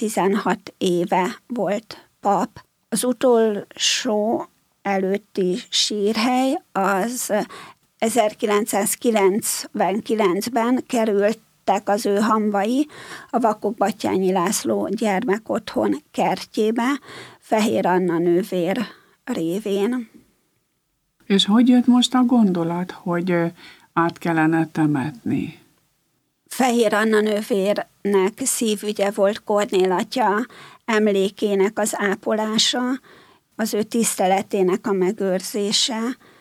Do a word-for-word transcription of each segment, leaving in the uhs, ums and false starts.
tizenhat éve volt pap. Az utolsó előtti sírhely az ezerkilencszázkilencvenkilencben kerültek az ő hamvai a Vakok-Batthyányi László gyermekotthon kertjébe, Fehér Anna nővér révén. És hogy jött most a gondolat, hogy át kellene temetni? Fehér Anna nővérnek szívügye volt Kornél atya emlékének az ápolása, az ő tiszteletének a megőrzése.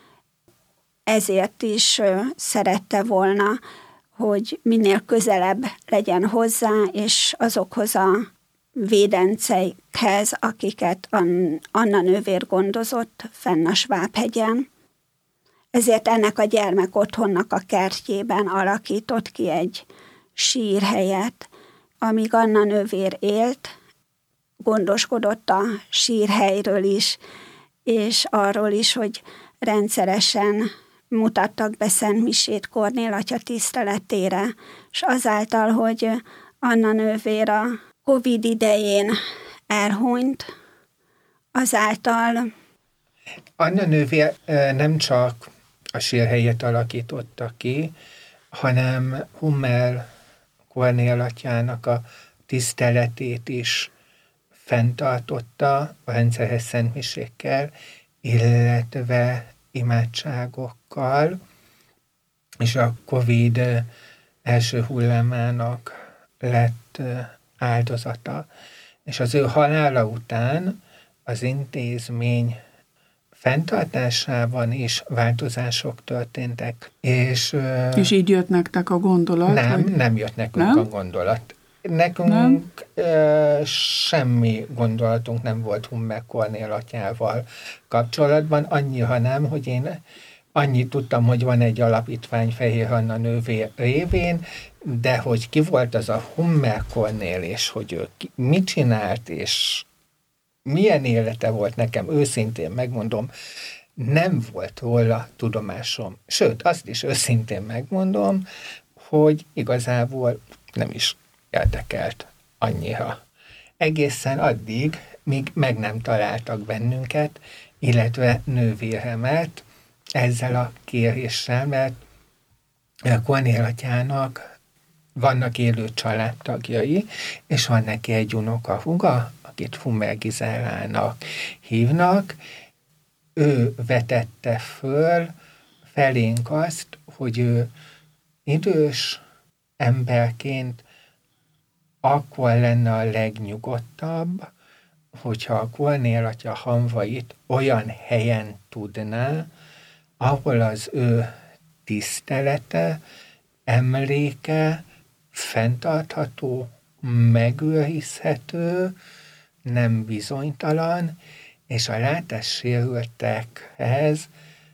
Ezért is szerette volna, hogy minél közelebb legyen hozzá, és azokhoz a védenceikhez, akiket Anna nővér gondozott fenn a Svábhegyen. Ezért ennek a gyermekotthonnak a kertjében alakított ki egy sírhelyet. Amíg Anna nővér élt, gondoskodott a sírhelyről is, és arról is, hogy rendszeresen mutattak be szentmisét Kornél atya tiszteletére, és azáltal, hogy Anna nővér a Covid idején elhunyt, azáltal... Anna nővér nem csak a sírhelyet alakította ki, hanem Hummel Kornél atyának a tiszteletét is fenntartotta a rendszeres szentmisékkel, illetve imádságokkal, és a Covid első hullámának lett áldozata. És az ő halála után az intézmény fenntartásában is változások történtek. És, és így jött nektek a gondolat? Nem, vagy? nem jött nekünk nem? a gondolat. Nekünk nem? Uh, semmi gondolatunk nem volt Hummel Kornél atyával kapcsolatban, annyi, ha nem, hogy én annyit tudtam, hogy van egy alapítvány Fehér Anna nővér révén, de hogy ki volt az a Hummel Kornél, és hogy ő mit csinált, és milyen élete volt nekem, őszintén megmondom, nem volt róla tudomásom. Sőt, azt is őszintén megmondom, hogy igazából nem is érdekelt annyira. Egészen addig, míg meg nem találtak bennünket, illetve nővéremet ezzel a kéréssel, mert Kornél atyának vannak élő családtagjai, és van neki egy unokahuga, akit Hummel Gizellának hívnak. Ő vetette föl felénk azt, hogy ő idős emberként akkor lenne a legnyugodtabb, hogyha a Kornél atya hamvait olyan helyen tudná, ahol az ő tisztelete, emléke fenntartható, megőrizhető, nem bizonytalan, és a látássérültekhez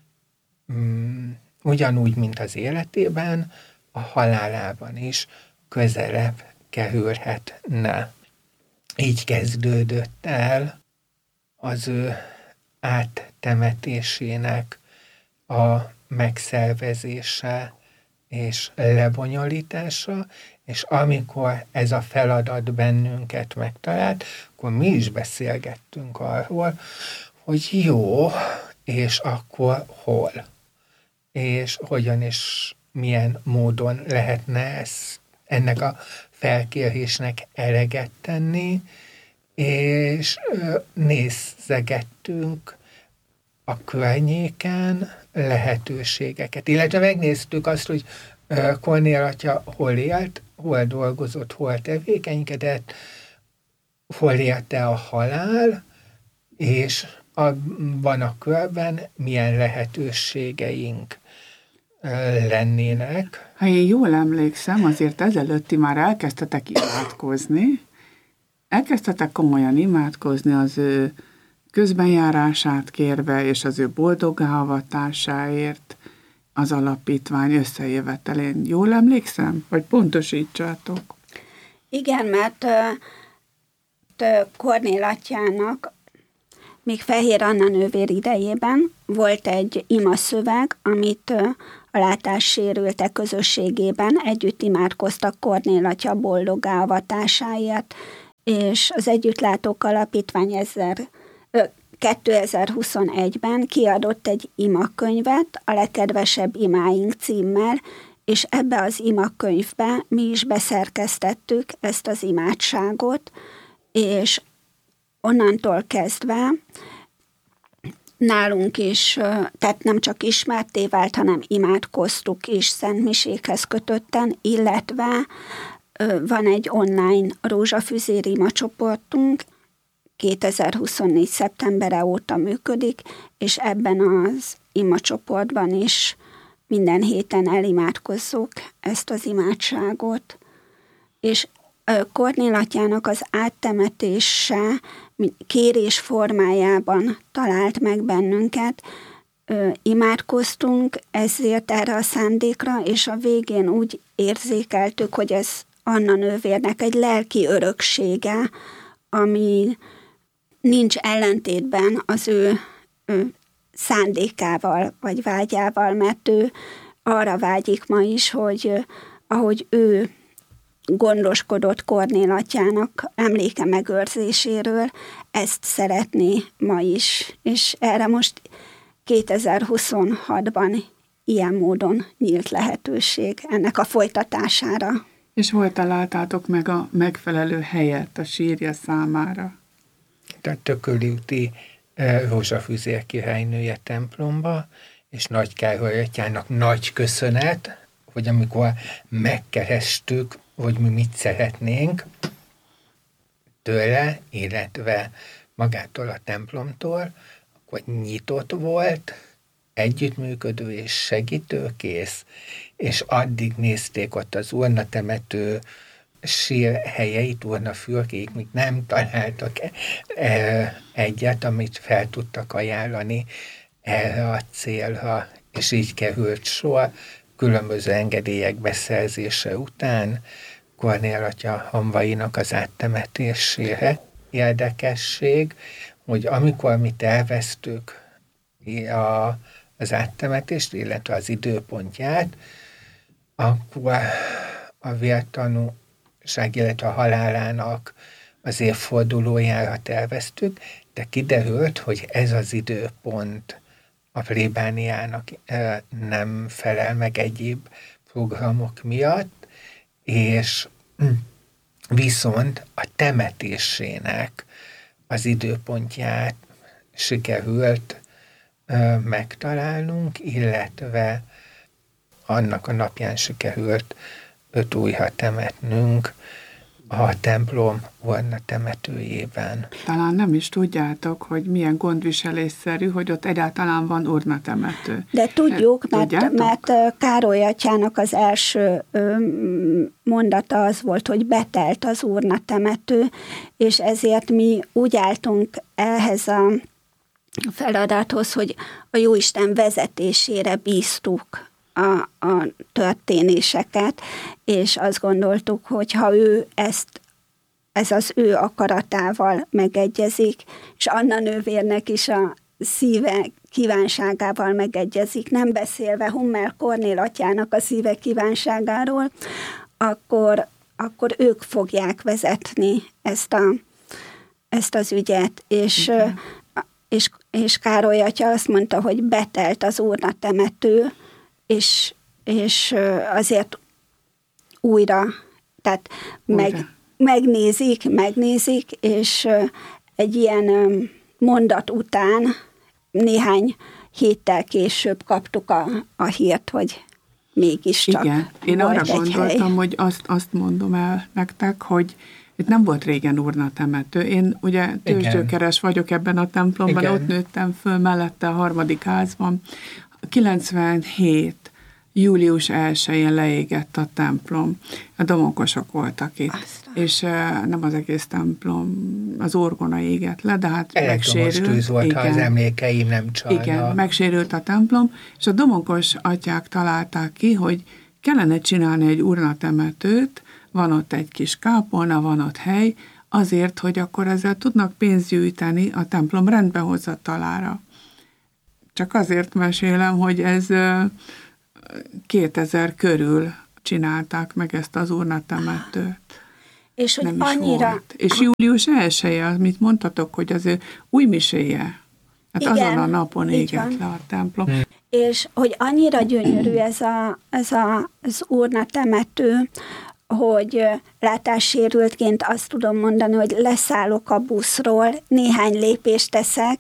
mm, ugyanúgy, mint az életében, a halálában is közelebb kerülhetne. Így kezdődött el az ő áttemetésének a megszervezése és lebonyolítása, és amikor ez a feladat bennünket megtalált, akkor mi is beszélgettünk arról, hogy jó, és akkor hol? És hogyan és milyen módon lehetne ezt, ennek a felkérésnek eleget tenni, és nézegettünk a környéken lehetőségeket. Illetve megnéztük azt, hogy Kornél atya hol élt, hol dolgozott, hol tevékenykedett, hol érte a halál, és abban a körben milyen lehetőségeink lennének. Ha én jól emlékszem, azért ezelőtti már elkezdtetek imádkozni, elkezdtetek komolyan imádkozni az ő közbenjárását kérve, és az ő boldoggá-avatásáért az alapítvány összejövetelén. Jól emlékszem? Vagy pontosítsátok? Igen, mert uh, Kornél atyának még Fehér Anna nővér idejében volt egy imaszöveg, amit uh, a látássérültek közösségében együtt imádkoztak Kornél atya boldoggá-avatásáért, és az Együttlátók Alapítvány kétezer-huszonegyben kiadott egy imakönyvet, a Legkedvesebb imáink címmel, és ebbe az imakönyvbe mi is beszerkesztettük ezt az imádságot, és onnantól kezdve nálunk is, tehát nem csak ismertté vált, hanem imádkoztuk is szentmisékhez kötötten, illetve van egy online rózsafüzér ima csoportunk, kétezer-huszonnégy szeptembere óta működik, és ebben az ima csoportban is minden héten elimádkozzuk ezt az imádságot. És Kornél atyának az áttemetése kérés formájában talált meg bennünket, imádkoztunk ezért erre a szándékra, és a végén úgy érzékeltük, hogy ez Anna nővérnek egy lelki öröksége, ami nincs ellentétben az ő, ő szándékával, vagy vágyával, mert ő arra vágyik ma is, hogy ahogy ő gondoskodott Kornél atyának emléke megőrzéséről, ezt szeretné ma is. És erre most kétezer-huszonhatban ilyen módon nyílt lehetőség ennek a folytatására. És hol találtátok meg a megfelelő helyet a sírja számára? A Tököli úti Rózsafüzér királynője templomba, és Nagy Károly atyának nagy köszönet, hogy amikor megkerestük, hogy mi mit szeretnénk tőle, illetve magától a templomtól, akkor nyitott volt, együttműködő és segítőkész, és addig nézték ott az urnatemető sírhelyeit, urnafürkéig, míg nem találtak egyet, amit fel tudtak ajánlani erre a célra, és így került sor különböző engedélyek beszerzése után Kornél atya hamvainak az áttemetésére. Érdekesség, hogy amikor mi terveztük a, az áttemetést, illetve az időpontját, akkor a vértanúság, illetve a halálának az évfordulójára terveztük, de kiderült, hogy ez az időpont a plébániának nem felel meg egyéb programok miatt, és viszont a temetésének az időpontját sikerült megtalálnunk, illetve annak a napján sikerült öt újra temetnünk a templom urna temetőjében. Talán nem is tudjátok, hogy milyen gondviselésszerű, hogy ott egyáltalán van urnatemető. De tudjuk, mert, mert Károly atyának az első mondata az volt, hogy betelt az urnatemető, és ezért mi úgy álltunk ehhez a feladathoz, hogy a Jóisten vezetésére bíztuk A, a történéseket, és azt gondoltuk, hogy ha ő ezt, ez az ő akaratával megegyezik, és Anna nővérnek is a szíve kívánságával megegyezik, nem beszélve Hummel Kornél atyának a szíve kívánságáról, akkor, akkor ők fogják vezetni ezt, a, ezt az ügyet, és, és, és Károly atya azt mondta, hogy betelt az urnatemető, És, és azért újra, tehát újra. Meg, megnézik, megnézik, és egy ilyen mondat után néhány héttel később kaptuk a, a hírt, hogy mégiscsak Igen, én arra gondoltam, hely. hogy azt, azt mondom el nektek, hogy itt nem volt régen urnatemető. Én ugye tőzsdőkeres vagyok ebben a templomban, Igen. ott nőttem föl, mellette a harmadik házban. kilencvenhét július elsején leégett a templom. A domokosok voltak itt. Aztán. És nem az egész templom, az orgona égett le, de hát megsérült. Tűz volt, igen, ha az emlékeim nem csalna. Igen, megsérült a templom, és a domokos atyák találták ki, hogy kellene csinálni egy urnatemetőt, van ott egy kis kápolna, van ott hely, azért, hogy akkor ezzel tudnak pénzt gyűjteni a templom rendbehozatalára. Csak azért mesélem, hogy ez kétezer körül csinálták meg ezt az urnatemetőt. És hogy nem annyira... Volt. És július elseje, amit mondtatok, hogy az ő új miséje. Hát igen, azon a napon égett le a templom. Hmm. És hogy annyira gyönyörű ez, a, ez a, az Úrna temető, hogy látássérültként azt tudom mondani, hogy leszállok a buszról, néhány lépést teszek,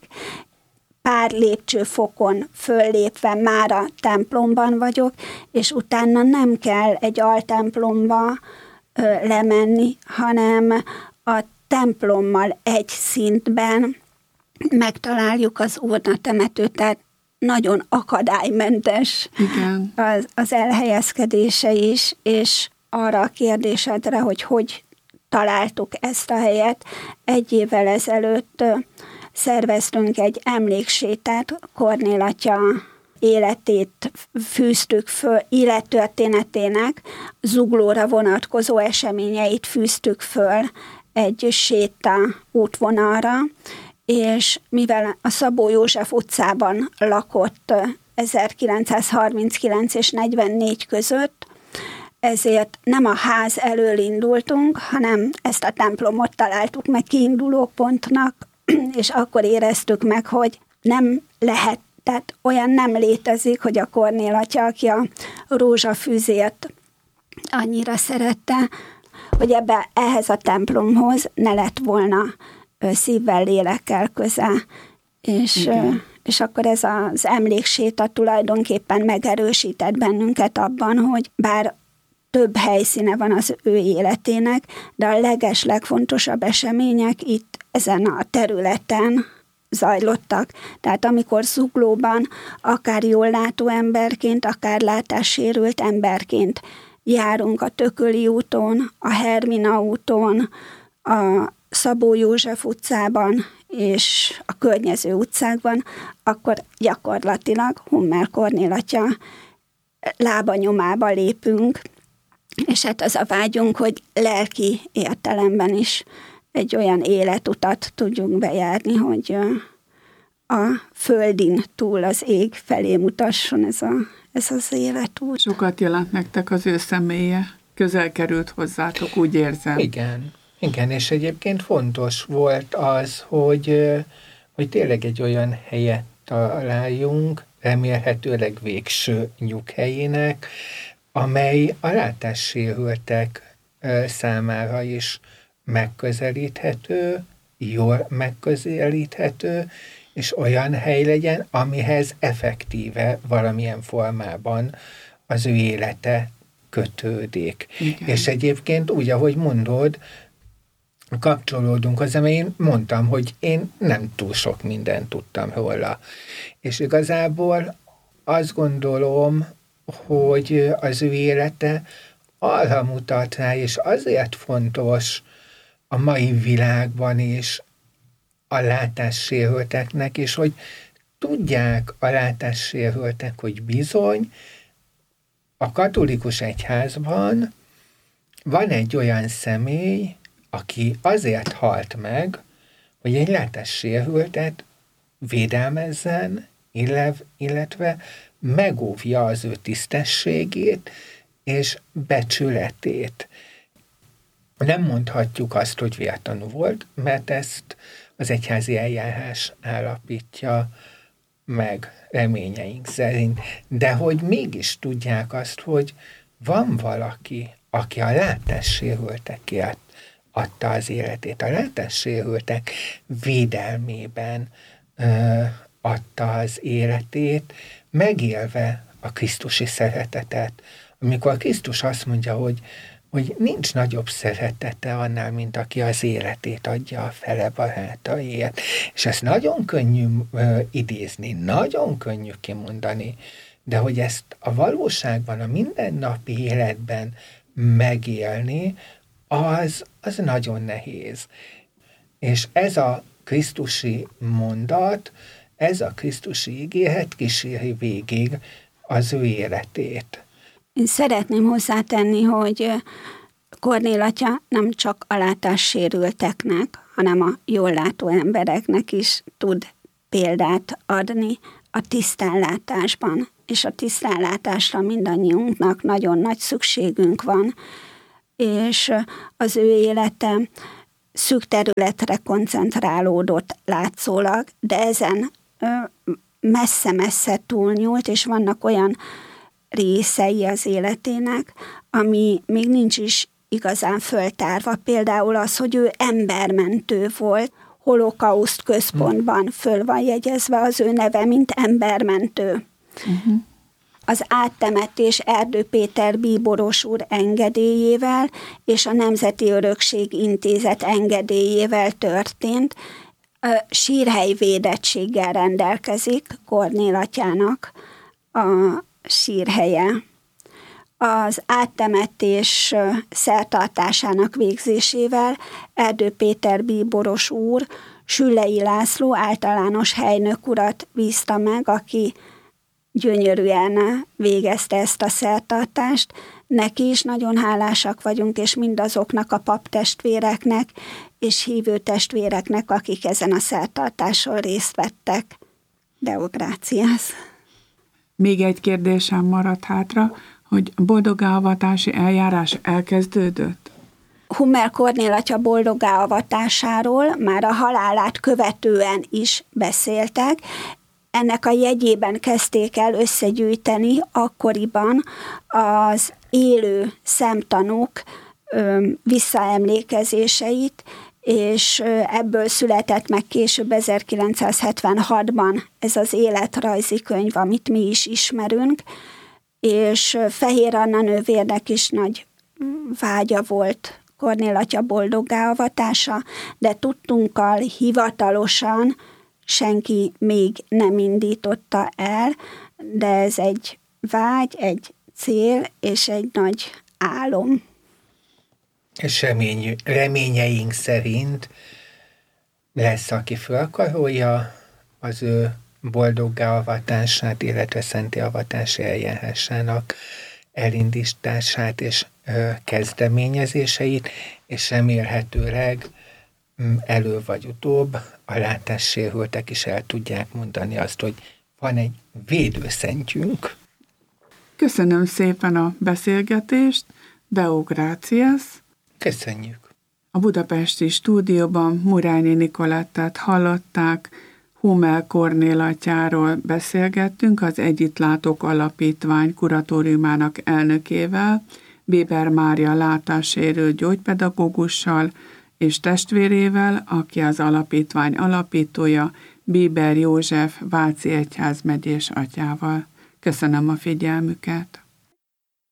pár lépcsőfokon föllépve már a templomban vagyok, és utána nem kell egy altemplomba ö, lemenni, hanem a templommal egy szintben megtaláljuk az Úrna temetőt, tehát nagyon akadálymentes Igen. Az, az elhelyezkedése is, és arra a kérdésedre, hogy hogy találtuk ezt a helyet. Egy évvel ezelőtt szerveztünk egy emléksétát, Kornél atya életét fűztük föl, élettörténetének Zuglóra vonatkozó eseményeit fűztük föl egy séta útvonalra, és mivel a Szabó József utcában lakott ezerkilencszázharminckilenc és negyvennégy között, ezért nem a ház elől indultunk, hanem ezt a templomot találtuk meg kiindulópontnak, és akkor éreztük meg, hogy nem lehet, tehát olyan nem létezik, hogy a Kornél atya, aki a rózsafűzért annyira szerette, hogy ebbe, ehhez a templomhoz ne lett volna szívvel, lélekkel köze. És, és akkor ez az emlékséta tulajdonképpen megerősített bennünket abban, hogy bár több helyszíne van az ő életének, de a leges, legfontosabb események itt ezen a területen zajlottak. Tehát amikor Zuglóban akár jól látó emberként, akár látássérült emberként járunk a Tököli úton, a Hermina úton, a Szabó József utcában és a környező utcákban, akkor gyakorlatilag Hummel Kornél atya lábanyomába lépünk, és hát az a vágyunk, hogy lelki értelemben is egy olyan életutat tudjunk bejárni, hogy a földin túl az ég felé mutasson ez, a, ez az életút. Sokat jelent nektek az ő személye, közel került hozzátok, úgy érzem. Igen, igen, és egyébként fontos volt az, hogy, hogy tényleg egy olyan helyet találjunk, remélhetőleg végső nyughelyének, amely a látássérültek számára is megközelíthető, jól megközelíthető, és olyan hely legyen, amihez effektíve valamilyen formában az ő élete kötődik. Igen. És egyébként úgy, ahogy mondod, kapcsolódunk az, mert én mondtam, hogy én nem túl sok mindent tudtam róla. És igazából azt gondolom, hogy az ő élete arra mutat rá, és azért fontos a mai világban is a látássérülteknek, és hogy tudják a látássérültek, hogy bizony a katolikus egyházban van egy olyan személy, aki azért halt meg, hogy egy látássérültet védelmezzen, illetve megóvja az ő tisztességét és becsületét. Nem mondhatjuk azt, hogy vértanú volt, mert ezt az egyházi eljárás állapítja meg reményeink szerint. De hogy mégis tudják azt, hogy van valaki, aki a látássérültekért adta az életét. A látássérültek védelmében ö, adta az életét, megélve a krisztusi szeretetet. Amikor Krisztus azt mondja, hogy, hogy nincs nagyobb szeretete annál, mint aki az életét adja a fele barátaiért. És ezt nagyon könnyű ö, idézni, nagyon könnyű kimondani, de hogy ezt a valóságban, a mindennapi életben megélni, az, az nagyon nehéz. És ez a krisztusi mondat, ez a krisztusi ígéret kíséri végig az ő életét. Én szeretném hozzátenni, hogy Kornél atya nem csak a látássérülteknek, hanem a jól látó embereknek is tud példát adni a tisztánlátásban. És a tisztánlátásra mindannyiunknak nagyon nagy szükségünk van. és az ő élete szűk területre koncentrálódott látszólag, de ezen messze-messze túlnyúlt, és vannak olyan részei az életének, ami még nincs is igazán föltárva. Például az, hogy ő embermentő volt, holokauszt központban föl van jegyezve az ő neve, mint embermentő. Uh-huh. Az áttemetés Erdő Péter bíboros úr engedélyével és a Nemzeti Örökség Intézet engedélyével történt. Sírhely védettséggel rendelkezik Kornél atyának a sírhelye. Az áttemetés szertartásának végzésével Erdő Péter bíboros úr Süllei László általános helynök urat bízta meg, aki gyönyörűen végezte ezt a szertartást. Neki is nagyon hálásak vagyunk, és mindazoknak a paptestvéreknek és hívő testvéreknek, akik ezen a szertartáson részt vettek. Deo gratias. Még egy kérdésem maradt hátra, hogy boldogáavatási eljárás elkezdődött? Hummel Kornél atya boldogáavatásáról már a halálát követően is beszéltek. Ennek a jegyében kezdték el összegyűjteni akkoriban az élő szemtanúk visszaemlékezéseit, és ebből született meg később ezerkilencszázhetvenhatban ez az életrajzi könyv, amit mi is ismerünk, és Fehér Anna nővérnek is nagy vágya volt Kornél atya boldogáavatása, de tudtunkkal hivatalosan senki még nem indította el, de ez egy vágy, egy cél és egy nagy álom. És remény, reményeink szerint lesz, aki fölkarolja az ő boldoggá avatását, illetve szenté avatási eljárásának elindítását és ö, kezdeményezéseit, és remélhetőleg elő vagy utóbb a látássérültek is el tudják mondani azt, hogy van egy védőszentjünk. Köszönöm szépen a beszélgetést, Deo gratias. Köszönjük. A budapesti stúdióban Murányi Nikolettát hallották, Hummel Kornél atyáról beszélgettünk, az Együttlátók Alapítvány kuratóriumának elnökével, Béber Mária látássérült gyógypedagógussal és testvérével, aki az alapítvány alapítója, Béber József váci egyházmegyés atyával. Köszönöm a figyelmüket!